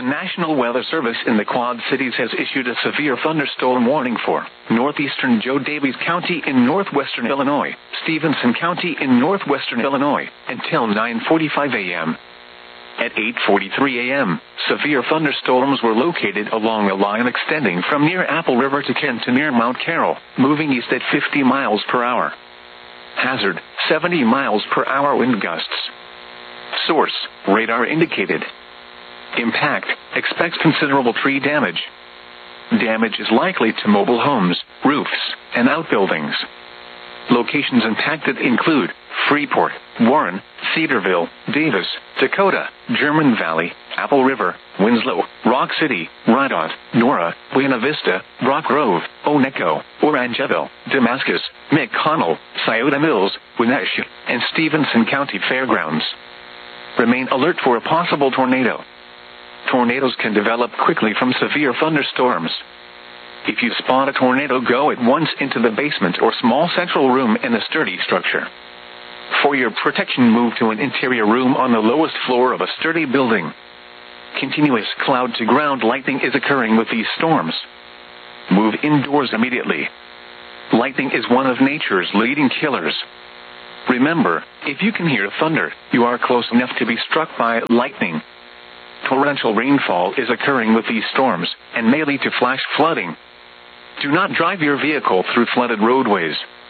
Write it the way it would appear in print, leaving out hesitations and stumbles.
National Weather Service in the Quad Cities has issued a severe thunderstorm warning for northeastern Joe Daviess County in northwestern Illinois, Stevenson County in northwestern Illinois, until 9:45 a.m. At 8:43 a.m., severe thunderstorms were located along a line extending from near Apple River to Kent to near Mount Carroll, moving east at 50 miles per hour. Hazard, 70 miles per hour wind gusts. Source, radar indicated. Impact, expects considerable tree damage. Damage is likely to mobile homes, roofs, and outbuildings. Locations impacted include Freeport, Warren, Cedarville, Davis, Dakota, German Valley, Apple River, Winslow, Rock City, Ridot, Nora, Buena Vista, Rock Grove, Oneco, Orangeville, Damascus, McConnell, Scioto Mills, Wenatchee, and Stevenson County Fairgrounds. Remain alert for a possible tornado. Tornadoes can develop quickly from severe thunderstorms. If you spot a tornado, go at once into the basement or small central room in a sturdy structure. For your protection, move to an interior room on the lowest floor of a sturdy building. Continuous cloud-to-ground lightning is occurring with these storms. Move indoors immediately. Lightning is one of nature's leading killers. Remember, if you can hear thunder, you are close enough to be struck by lightning. Torrential rainfall is occurring with these storms, and may lead to flash flooding. Do not drive your vehicle through flooded roadways.